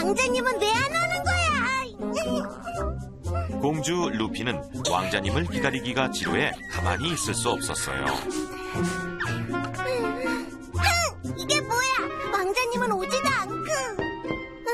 왕자님은 왜 안 오는 거야? 공주 루피는 왕자님을 기다리기가 지루해 가만히 있을 수 없었어요.